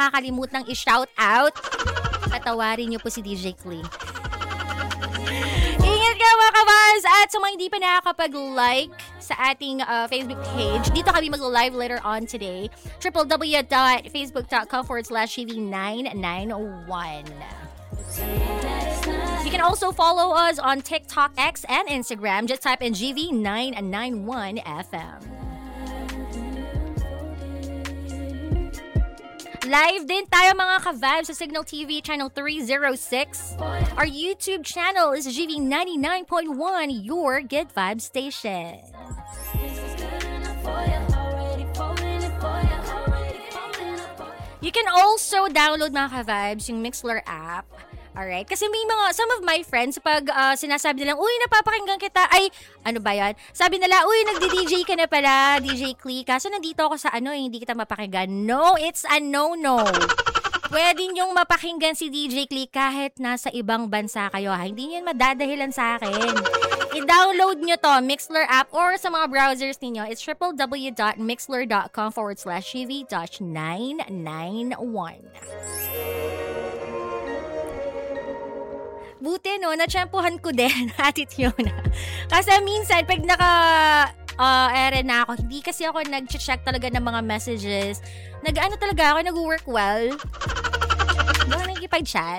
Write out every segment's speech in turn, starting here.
makakalimutang i-shout out. Patawarin niyo po si DJ Clee. Ingat ka mga ka-vibes! At sa mga hindi pa nakakapag-like sa ating Facebook page, dito kami mag-live later on today. www.facebook.com/GV991. You can also follow us on TikTok, X, and Instagram. Just type in GV991FM. Live din tayo mga ka-vibes sa Signal TV Channel 306. Our YouTube channel is GV99.1, your good vibe station. You can also download mga ka-vibes yung Mixlr app. Alright? Kasi may some of my friends, pag sinasabi nilang, uy, napapakinggan kita, ay, ano ba yan? Sabi nila, uy, nagdi-DJ ka na pala, DJ Clee. Kaso nandito ako sa hindi kita mapakinggan. No, it's a no-no. Pwede niyong mapakinggan si DJ Clee kahit nasa ibang bansa kayo. Hindi niyo madadahilan sa akin. I-download nyo to, Mixlr app, or sa mga browsers ninyo. It's www.mixlr.com/GV-991. Buti na-tsempuhan ko din, Atit Yona. Kasi minsan, pag ere na ako, hindi kasi ako nag-check talaga ng mga messages. Talaga ako, nag-work well. Doon nagkipag-chat.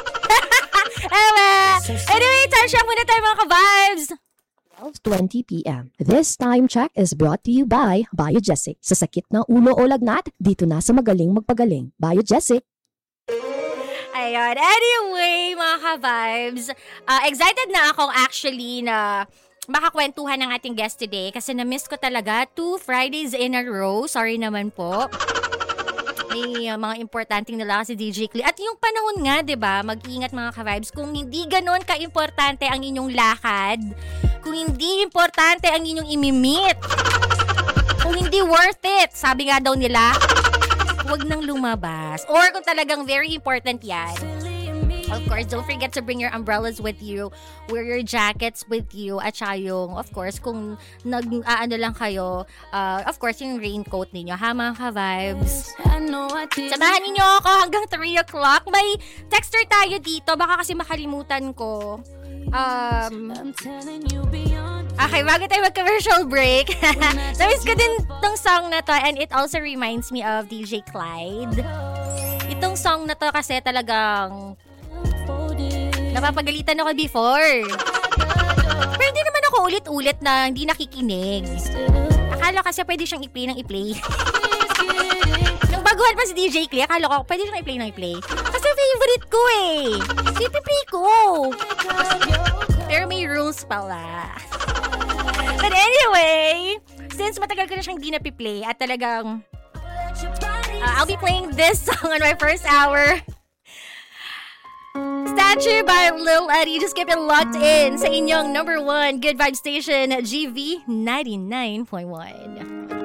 Anyway, time check muna tayo mga ka-vibes! 12:20 p.m. This time check is brought to you by Biogesic. Sa sakit ng ulo o lagnat, dito na sa magaling magpagaling. Biogesic. Ayun. Anyway, mga ka-vibes, excited na akong actually na makakwentuhan ng ating guest today kasi na-miss ko talaga 2 Fridays in a row. Sorry naman po. May mga importanteng nila si DJ Clee. At yung panahon nga, 'di ba? Mag-ingat mga ka-vibes. Kung hindi ganoon ka-importante ang inyong lakad, kung hindi importante ang inyong imimit, kung hindi worth it, sabi nga daw nila, huwag nang lumabas. Or kung talagang very important yan, of course, don't forget to bring your umbrellas with you, wear your jackets with you, at saka yung, of course, kung lang kayo, of course, yung raincoat ninyo, ha mga ka-vibes? Samahan ninyo ako hanggang 3 o'clock. May texter tayo dito, baka kasi makalimutan ko. Okay, bago tayo mag-commercial break, namiss ko din itong song na to, and it also reminds me of DJ Clyde. Itong song na to kasi talagang napapagalitan ako before. Pero hindi naman ako ulit-ulit na hindi nakikinig. Akala kasi pwede siyang i-play ng i-play. Nung baguhan pa si DJ Clee, akala ko pwede siyang i-play ng i-play. Kasi favorite ko eh. So i-play ko. Pero may rules pala. But anyway, since matagal ko na siyang di na-play at talagang I'll be playing this song on my first hour. Statue by Lil Eddie. Just keep it locked in sa inyong number 1 good vibe station, GV 99.1.